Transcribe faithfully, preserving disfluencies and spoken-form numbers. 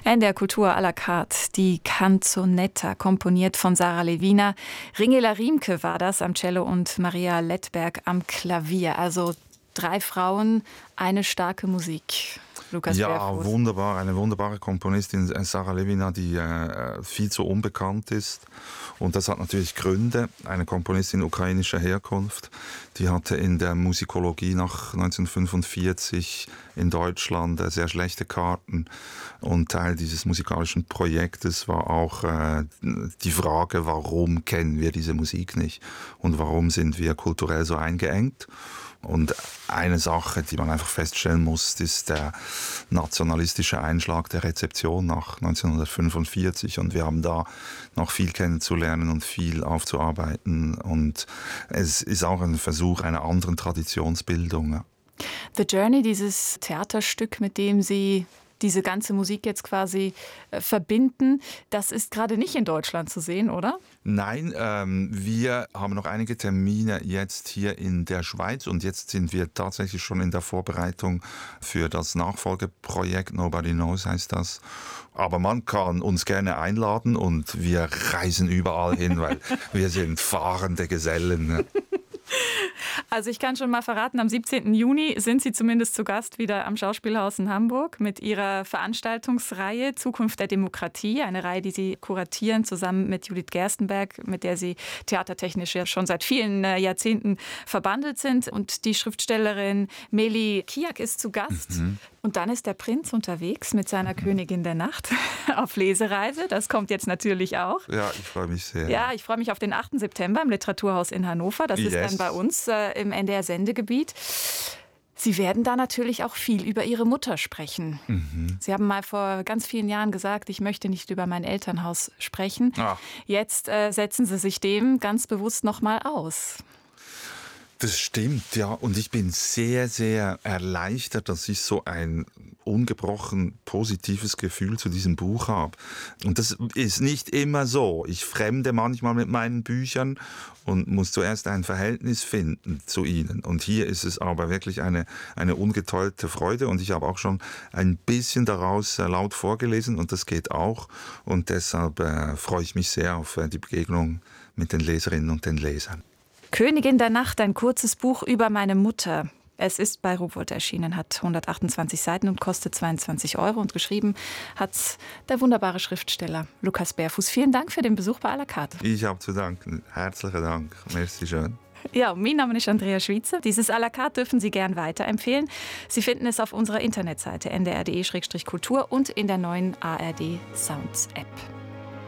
N D R Kultur à la carte, die Canzonetta, komponiert von Sarah Lewina. Ringela Riemke war das am Cello und Maria Lettberg am Klavier. Also drei Frauen, eine starke Musik. Lukas Ja, Berfuß. Wunderbar. Eine wunderbare Komponistin, Sarah Lewina, die äh, viel zu unbekannt ist. Und das hat natürlich Gründe. Eine Komponistin ukrainischer Herkunft, die hatte in der Musikologie nach neunzehnhundertfünfundvierzig in Deutschland äh, sehr schlechte Karten. Und Teil dieses musikalischen Projektes war auch äh, die Frage, warum kennen wir diese Musik nicht? Und warum sind wir kulturell so eingeengt? Und eine Sache, die man einfach feststellen muss, ist der nationalistische Einschlag der Rezeption nach neunzehnhundertfünfundvierzig. Und wir haben da noch viel kennenzulernen und viel aufzuarbeiten. Und es ist auch ein Versuch einer anderen Traditionsbildung. The Journey, dieses Theaterstück, mit dem Sie diese ganze Musik jetzt quasi äh, verbinden, das ist gerade nicht in Deutschland zu sehen, oder? Nein, ähm, wir haben noch einige Termine jetzt hier in der Schweiz und jetzt sind wir tatsächlich schon in der Vorbereitung für das Nachfolgeprojekt, Nobody Knows heißt das. Aber man kann uns gerne einladen und wir reisen überall hin, weil wir sind fahrende Gesellen. Also ich kann schon mal verraten, am siebzehnten Juni sind Sie zumindest zu Gast wieder am Schauspielhaus in Hamburg mit Ihrer Veranstaltungsreihe Zukunft der Demokratie, eine Reihe, die Sie kuratieren zusammen mit Judith Gerstenberg, mit der Sie theatertechnisch ja schon seit vielen Jahrzehnten verbandelt sind. Und die Schriftstellerin Meli Kiak ist zu Gast. Mhm. Und dann ist der Prinz unterwegs mit seiner mhm. Königin der Nacht auf Lesereise. Das kommt jetzt natürlich auch. Ja, ich freue mich sehr. Ja, ich freue mich auf den achten September im Literaturhaus in Hannover. Das yes. ist dann bei uns äh, im N D R-Sendegebiet. Sie werden da natürlich auch viel über Ihre Mutter sprechen. Mhm. Sie haben mal vor ganz vielen Jahren gesagt, ich möchte nicht über mein Elternhaus sprechen. Ah. Jetzt äh, setzen Sie sich dem ganz bewusst noch mal aus. Das stimmt, ja. Und ich bin sehr, sehr erleichtert, dass ich so ein ungebrochen positives Gefühl zu diesem Buch habe. Und das ist nicht immer so. Ich fremde manchmal mit meinen Büchern und muss zuerst ein Verhältnis finden zu ihnen. Und hier ist es aber wirklich eine, eine ungeteilte Freude. Und ich habe auch schon ein bisschen daraus laut vorgelesen und das geht auch. Und deshalb äh, freue ich mich sehr auf äh, die Begegnung mit den Leserinnen und den Lesern. Königin der Nacht, ein kurzes Buch über meine Mutter. Es ist bei Rowohlt erschienen, hat hundertachtundzwanzig Seiten und kostet zweiundzwanzig Euro. Und geschrieben hat der wunderbare Schriftsteller Lukas Berfuß. Vielen Dank für den Besuch bei à la carte. Ich habe zu danken. Herzlichen Dank. Merci schön. Ja, mein Name ist Andrea Schweizer. Dieses à la carte dürfen Sie gern weiterempfehlen. Sie finden es auf unserer Internetseite n d r punkt d e slash kultur und in der neuen A R D Sounds App.